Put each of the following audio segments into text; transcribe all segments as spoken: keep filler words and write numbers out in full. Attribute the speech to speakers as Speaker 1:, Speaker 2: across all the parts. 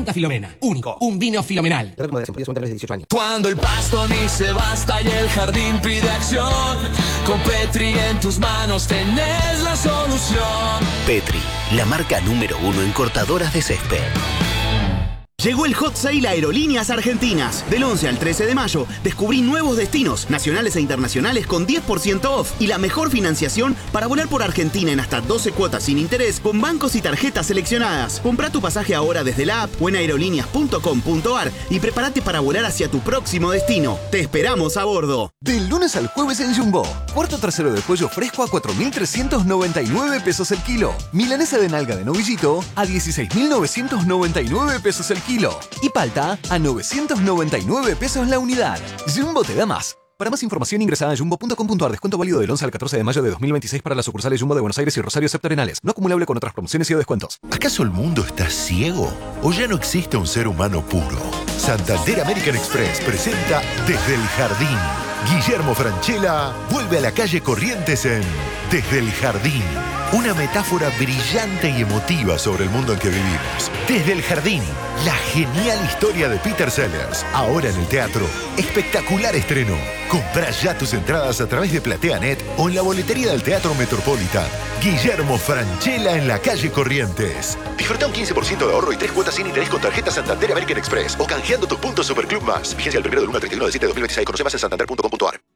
Speaker 1: Santa Filomena. Único. Un vino filomenal.
Speaker 2: Cuando el pasto ni se basta y el jardín pide acción, con Petri en tus manos tenés la solución.
Speaker 3: Petri, la marca número uno en cortadoras de césped.
Speaker 4: Llegó el Hot Sale Aerolíneas Argentinas. Del once al trece de mayo, descubrí nuevos destinos, nacionales e internacionales con diez por ciento off y la mejor financiación para volar por Argentina en hasta doce cuotas sin interés con bancos y tarjetas seleccionadas. Comprá tu pasaje ahora desde la app o en aerolíneas punto com punto ar y prepárate para volar hacia tu próximo destino. Te esperamos a bordo.
Speaker 5: Del lunes al jueves en Jumbo. Cuarto trasero de pollo fresco a cuatro mil trescientos noventa y nueve pesos el kilo. Milanesa de nalga de novillito a dieciséis mil novecientos noventa y nueve pesos el kilo. Y palta a novecientos noventa y nueve pesos la unidad. Jumbo te da más. Para más información ingresa a jumbo punto com punto ar. Descuento válido del once al catorce de mayo de dos mil veintiséis para las sucursales Jumbo de Buenos Aires y Rosario Septentrionales. No acumulable con otras promociones y o descuentos.
Speaker 6: ¿Acaso el mundo está ciego? ¿O ya no existe un ser humano puro? Santander American Express presenta Desde el Jardín. Guillermo Francella vuelve a la calle Corrientes en Desde el Jardín. Una metáfora brillante y emotiva sobre el mundo en que vivimos. Desde el Jardín, la genial historia de Peter Sellers. Ahora en el teatro. Espectacular estreno. Comprá ya tus entradas a través de PlateaNet o en la boletería del Teatro Metropolitan. Guillermo Francella en la calle Corrientes. Disfruta un quince por ciento de ahorro y tres cuotas sin interés con tarjeta Santander American Express o canjeando tus puntos Superclub Más. Vigencia el primero del uno al treinta y uno de septiembre de dos mil veintiséis. Conoce más en santander punto com punto ar.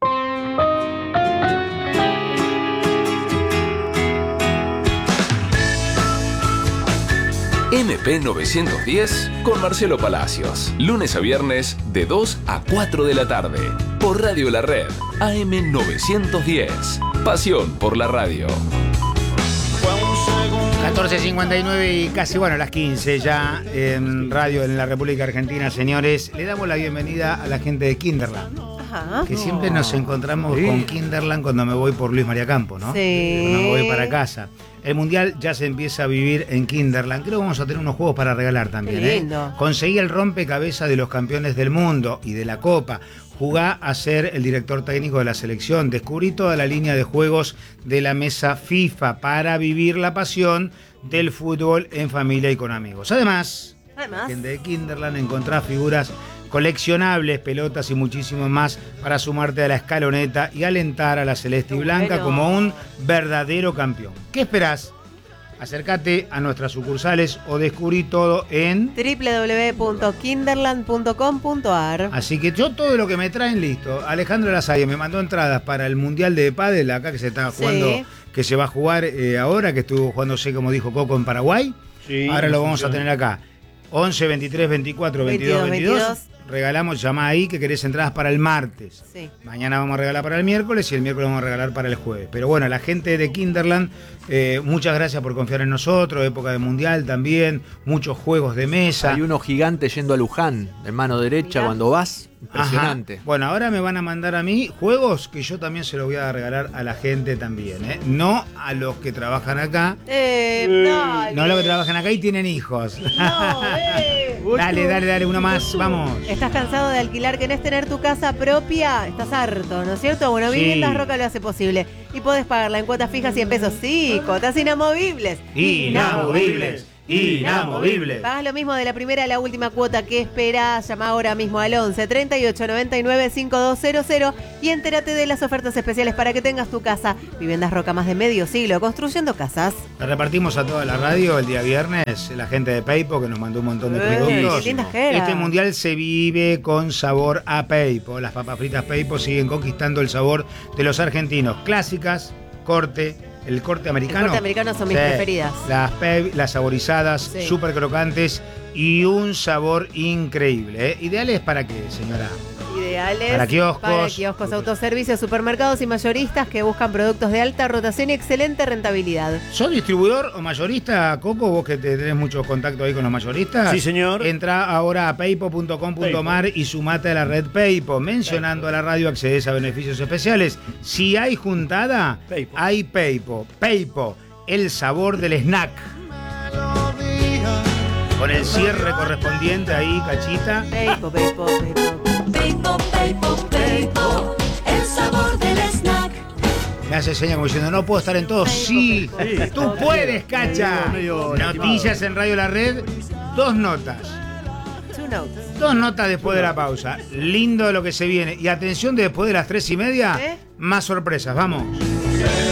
Speaker 7: M P novecientos diez con Marcelo Palacios. Lunes a viernes de dos a cuatro de la tarde. Por Radio La Red. A M novecientos diez. Pasión por la radio.
Speaker 8: catorce cincuenta y nueve y casi, bueno, las quince ya en radio en la República Argentina, señores. Le damos la bienvenida a la gente de Kinderland. Ajá. Que siempre nos encontramos sí. con Kinderland cuando me voy por Luis María Campo, ¿no? Sí. Cuando me voy para casa. El Mundial ya se empieza a vivir en Kinderland. Creo que vamos a tener unos juegos para regalar también, ¿eh? Conseguí el rompecabezas de los campeones del mundo y de la Copa. Jugá a ser el director técnico de la selección. Descubrí toda la línea de juegos de la mesa FIFA para vivir la pasión del fútbol en familia y con amigos. Además, Además. la gente de Kinderland encontrá figuras coleccionables, pelotas y muchísimo más para sumarte a la escaloneta y alentar a la celeste y blanca bueno. como un verdadero campeón. ¿Qué esperás? Acércate a nuestras sucursales o descubrí todo en
Speaker 9: doble u doble u doble u punto kinderland punto com punto ar.
Speaker 8: Así que yo todo lo que me traen listo. Alejandro Lasalle me mandó entradas para el Mundial de Pádel acá que se está jugando, sí. que se va a jugar eh, ahora, que estuvo jugándose como dijo Coco en Paraguay. Sí, ahora lo vamos a tener acá. once, veintitrés, veinticuatro, veintidós, veintidós. Regalamos, llamá ahí que querés entradas para el martes. Sí. Mañana vamos a regalar para el miércoles y el miércoles vamos a regalar para el jueves. Pero bueno, la gente de Kinderland, eh, muchas gracias por confiar en nosotros. Época de Mundial también, muchos juegos de mesa.
Speaker 10: Hay uno gigante yendo a Luján, en mano derecha, Mirá. cuando vas. Impresionante.
Speaker 8: Ajá. Bueno, ahora me van a mandar a mí juegos que yo también se los voy a regalar a la gente también, ¿eh? No a los que trabajan acá.
Speaker 9: Eh, dale.
Speaker 8: No a los que trabajan acá y tienen hijos. No, eh. Dale, dale, dale, uno más, vamos.
Speaker 9: ¿Estás cansado de alquilar? ¿Querés tener tu casa propia? Estás harto, ¿no es cierto? Bueno, sí. Viviendas Roca lo hace posible. Y podés pagarla en cuotas fijas y en pesos. Sí, cuotas inamovibles.
Speaker 8: Inamovibles. Inamovibles.
Speaker 9: Pagas lo mismo de la primera a la última cuota. ¿Qué esperás? Llama ahora mismo al once, treinta y ocho, noventa y nueve, cincuenta y dos cero cero y entérate de las ofertas especiales para que tengas tu casa. Viviendas Roca, más de medio siglo construyendo casas.
Speaker 8: La repartimos a toda la radio el día viernes. La gente de Peipo que nos mandó un montón de productos. Este mundial se vive con sabor a Peipo. Las papas fritas Peipo siguen conquistando el sabor de los argentinos. Clásicas, corte. El corte americano.
Speaker 9: El corte americano son mis sí. preferidas.
Speaker 8: Las, pe- las saborizadas, sí. súper crocantes y un sabor increíble. ¿eh? ¿Ideales para qué, señora?
Speaker 9: Ideales
Speaker 8: para kioscos.
Speaker 9: Para kioscos, autoservicios, supermercados y mayoristas que buscan productos de alta rotación y excelente rentabilidad.
Speaker 8: ¿Sos distribuidor o mayorista, Coco? Vos que te tenés mucho contacto ahí con los mayoristas.
Speaker 11: Sí, señor.
Speaker 8: Entra ahora a peipo punto com punto mar y sumate a la red Peipo. Mencionando Peipo. A la radio accedes a beneficios especiales. Si hay juntada, Peipo. hay Peipo. Peipo, el sabor del snack. Con el cierre correspondiente ahí, cachita.
Speaker 9: Peipo, Peipo, Peipo.
Speaker 12: Peipo, Peipo, Peipo, el sabor del snack.
Speaker 8: Me hace señas como diciendo, no puedo estar en todo. Sí, sí, tú puedes, cacha. Noticias en Radio La Red, dos notas.
Speaker 9: Two notes.
Speaker 8: Dos notas después de la pausa. Lindo lo que se viene. Y atención, después de las tres y media,
Speaker 9: ¿Eh?
Speaker 8: más sorpresas. Vamos.